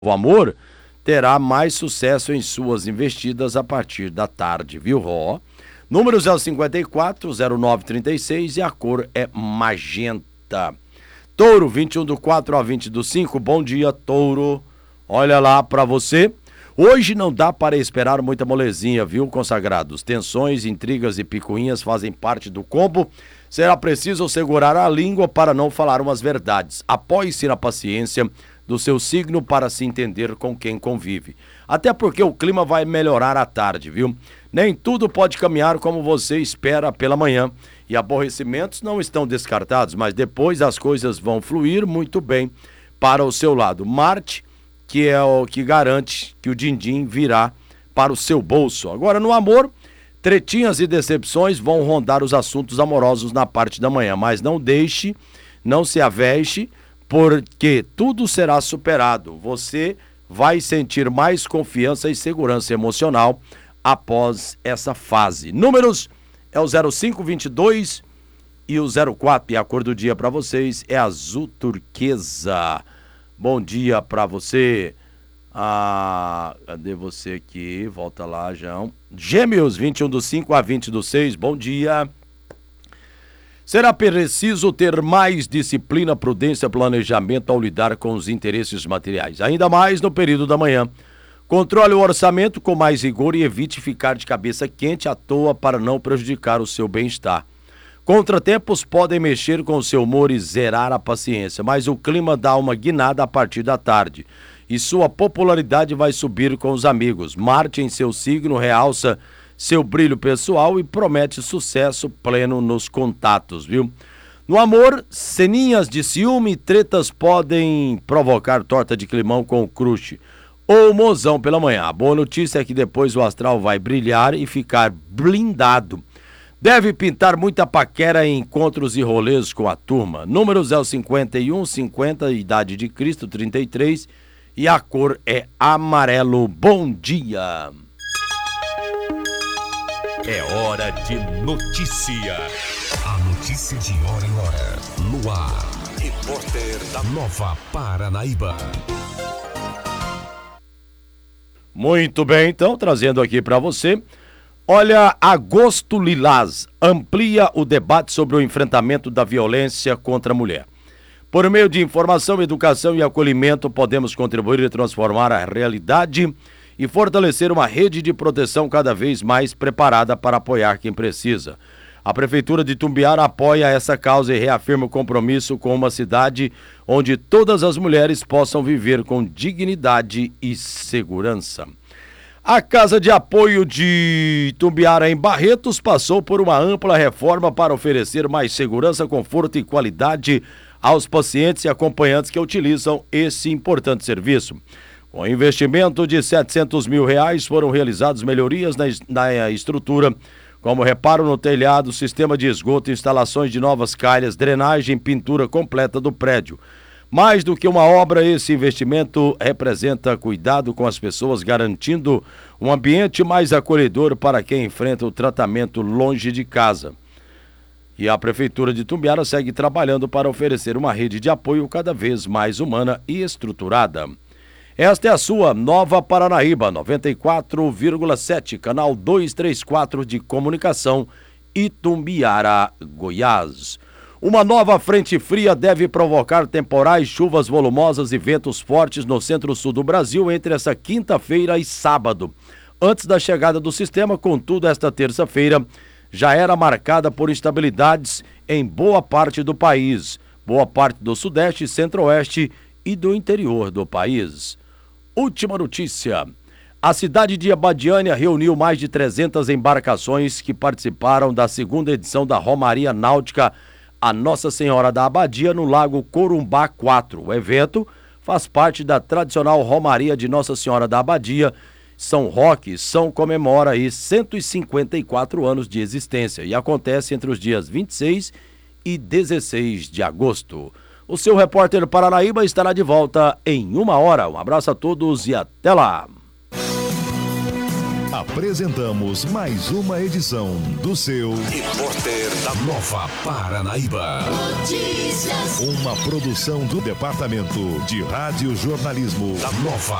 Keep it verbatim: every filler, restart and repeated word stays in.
O amor terá mais sucesso em suas investidas a partir da tarde, viu, Ró? Número zero cinquenta e quatro, zero nove trinta e seis e a cor é magenta. Touro, vinte e um do quatro a vinte do cinco, bom dia, Touro. Olha lá pra você. Hoje não dá para esperar muita molezinha, viu, consagrados? Tensões, intrigas e picuinhas fazem parte do combo. Será preciso segurar a língua para não falar umas verdades. Apoie-se na paciência do seu signo para se entender com quem convive. Até porque o clima vai melhorar à tarde, viu? Nem tudo pode caminhar como você espera pela manhã. E aborrecimentos não estão descartados, mas depois as coisas vão fluir muito bem para o seu lado. Marte, que é o que garante que o din-din virá para o seu bolso. Agora, no amor, tretinhas e decepções vão rondar os assuntos amorosos na parte da manhã, mas não deixe, não se aveste, porque tudo será superado. Você vai sentir mais confiança e segurança emocional após essa fase. Números é o zero cinco, vinte e dois e o zero quatro, e a cor do dia para vocês é azul turquesa. Bom dia para você. Ah, cadê você aqui? Volta lá, João. Gêmeos, vinte e um do cinco a vinte do seis, bom dia. Será preciso ter mais disciplina, prudência, planejamento ao lidar com os interesses materiais, ainda mais no período da manhã. Controle o orçamento com mais rigor e evite ficar de cabeça quente à toa para não prejudicar o seu bem-estar. Contratempos podem mexer com o seu humor e zerar a paciência, mas o clima dá uma guinada a partir da tarde e sua popularidade vai subir com os amigos. Marte em seu signo realça seu brilho pessoal e promete sucesso pleno nos contatos, viu? No amor, ceninhas de ciúme e tretas podem provocar torta de climão com o crush ou mozão pela manhã. A boa notícia é que depois o astral vai brilhar e ficar blindado. Deve pintar muita paquera em encontros e rolês com a turma. Números é o cinquenta e um, cinquenta, idade de Cristo, trinta e três, e a cor é amarelo. Bom dia! É hora de notícia. A notícia de hora em hora. No ar. Repórter da Nova Paranaíba. Muito bem, então, trazendo aqui para você. Olha, Agosto Lilás amplia o debate sobre o enfrentamento da violência contra a mulher. Por meio de informação, educação e acolhimento, podemos contribuir e transformar a realidade e fortalecer uma rede de proteção cada vez mais preparada para apoiar quem precisa. A Prefeitura de Itumbiara apoia essa causa e reafirma o compromisso com uma cidade onde todas as mulheres possam viver com dignidade e segurança. A Casa de Apoio de Itumbiara em Barretos passou por uma ampla reforma para oferecer mais segurança, conforto e qualidade aos pacientes e acompanhantes que utilizam esse importante serviço. Com investimento de setecentos mil reais, foram realizadas melhorias na, na estrutura, como reparo no telhado, sistema de esgoto, instalações de novas calhas, drenagem, pintura completa do prédio. Mais do que uma obra, esse investimento representa cuidado com as pessoas, garantindo um ambiente mais acolhedor para quem enfrenta o tratamento longe de casa. E a Prefeitura de Itumbiara segue trabalhando para oferecer uma rede de apoio cada vez mais humana e estruturada. Esta é a sua Nova Paranaíba, noventa e quatro vírgula sete, canal duzentos e trinta e quatro de comunicação, Itumbiara, Goiás. Uma nova frente fria deve provocar temporais, chuvas volumosas e ventos fortes no centro-sul do Brasil entre essa quinta-feira e sábado. Antes da chegada do sistema, contudo, esta terça-feira já era marcada por instabilidades em boa parte do país, boa parte do sudeste, centro-oeste e do interior do país. Última notícia. A cidade de Abadiânia reuniu mais de trezentas embarcações que participaram da segunda edição da Romaria Náutica a Nossa Senhora da Abadia no Lago Corumbá quatro. O evento faz parte da tradicional Romaria de Nossa Senhora da Abadia. São Roque São comemora aí cento e cinquenta e quatro anos de existência e acontece entre os dias vinte e seis e dezesseis de agosto. O seu repórter Paranaíba estará de volta em uma hora. Um abraço a todos e até lá. A Apresentamos mais uma edição do seu Repórter da Nova Paranaíba. Notícias. Uma produção do Departamento de Rádio Jornalismo da Nova